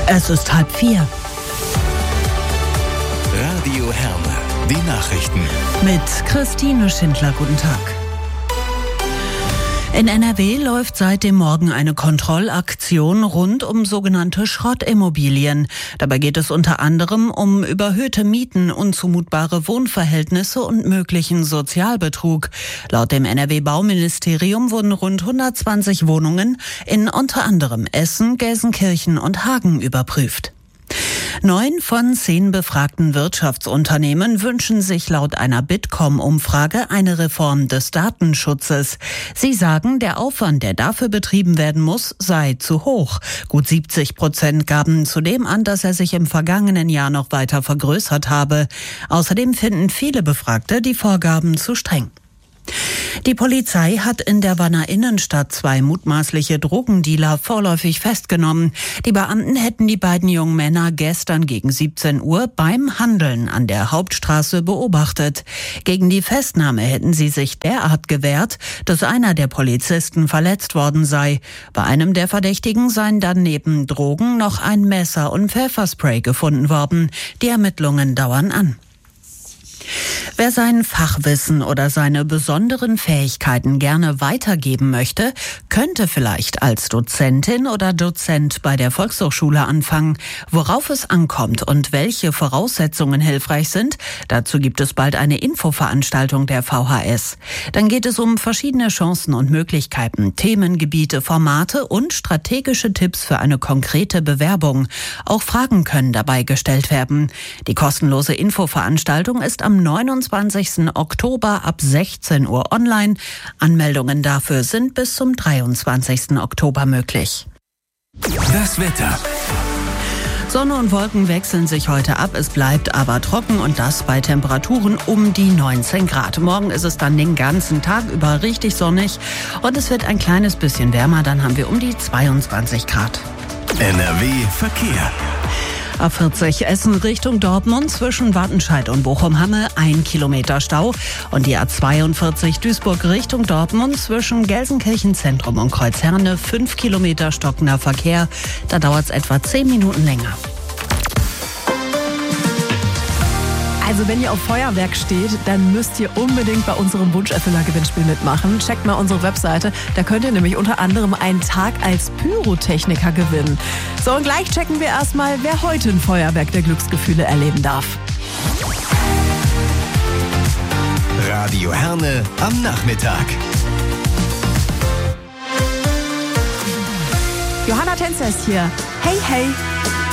Es ist 3:30. Radio Herne, die Nachrichten. Mit Christine Schindler, guten Tag. In NRW läuft seit dem Morgen eine Kontrollaktion rund um sogenannte Schrottimmobilien. Dabei geht es unter anderem um überhöhte Mieten, unzumutbare Wohnverhältnisse und möglichen Sozialbetrug. Laut dem NRW-Bauministerium wurden rund 120 Wohnungen in unter anderem Essen, Gelsenkirchen und Hagen überprüft. 9 von 10 befragten Wirtschaftsunternehmen wünschen sich laut einer Bitkom-Umfrage eine Reform des Datenschutzes. Sie sagen, der Aufwand, der dafür betrieben werden muss, sei zu hoch. Gut 70% gaben zudem an, dass er sich im vergangenen Jahr noch weiter vergrößert habe. Außerdem finden viele Befragte die Vorgaben zu streng. Die Polizei hat in der Wanner Innenstadt 2 mutmaßliche Drogendealer vorläufig festgenommen. Die Beamten hätten die beiden jungen Männer gestern gegen 17 Uhr beim Handeln an der Hauptstraße beobachtet. Gegen die Festnahme hätten sie sich derart gewehrt, dass einer der Polizisten verletzt worden sei. Bei einem der Verdächtigen seien dann neben Drogen noch ein Messer und Pfefferspray gefunden worden. Die Ermittlungen dauern an. Wer sein Fachwissen oder seine besonderen Fähigkeiten gerne weitergeben möchte, könnte vielleicht als Dozentin oder Dozent bei der Volkshochschule anfangen. Worauf es ankommt und welche Voraussetzungen hilfreich sind, dazu gibt es bald eine Infoveranstaltung der VHS. Dann geht es um verschiedene Chancen und Möglichkeiten, Themengebiete, Formate und strategische Tipps für eine konkrete Bewerbung. Auch Fragen können dabei gestellt werden. Die kostenlose Infoveranstaltung ist am 29. Oktober ab 16 Uhr online. Anmeldungen dafür sind bis zum 23. Oktober möglich. Das Wetter. Sonne und Wolken wechseln sich heute ab. Es bleibt aber trocken und das bei Temperaturen um die 19 Grad. Morgen ist es dann den ganzen Tag über richtig sonnig und es wird ein kleines bisschen wärmer. Dann haben wir um die 22 Grad. NRW Verkehr. A40 Essen Richtung Dortmund zwischen Wattenscheid und Bochum-Hamme 1 Kilometer Stau und die A42 Duisburg Richtung Dortmund zwischen Gelsenkirchen Zentrum und Kreuzherne 5 Kilometer stockender Verkehr. Da dauert es etwa 10 Minuten länger. Also wenn ihr auf Feuerwerk steht, dann müsst ihr unbedingt bei unserem Wunscherfüller-Gewinnspiel mitmachen. Checkt mal unsere Webseite, da könnt ihr nämlich unter anderem einen Tag als Pyrotechniker gewinnen. So, und gleich checken wir erstmal, wer heute ein Feuerwerk der Glücksgefühle erleben darf. Radio Herne am Nachmittag. Johanna Tänzer ist hier. Hey, hey!